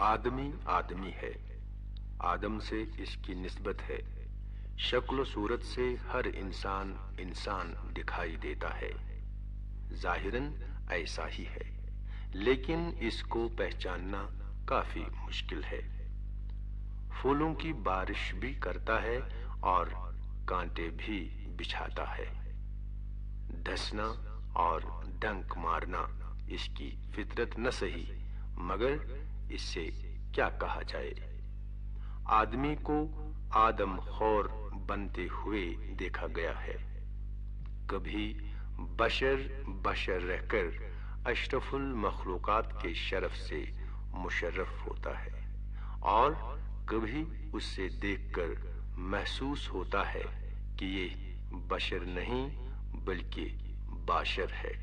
आदमी आदमी है, आदम से इसकी निस्बत है। शक्ल सूरत से हर इंसान इंसान दिखाई देता है, जाहिरन ऐसा ही है, लेकिन इसको पहचानना काफी मुश्किल है। फूलों की बारिश भी करता है और कांटे भी बिछाता है। धसना और डंक मारना इसकी फितरत न सही, मगर इससे क्या कहा जाए। आदमी को आदम खौर बनते हुए देखा गया है। कभी बशर बशर रहकर अशरफुल मखलूकात के शरफ से मुशर्रफ होता है, और कभी उससे देखकर महसूस होता है कि ये बशर नहीं बल्कि बाशर है।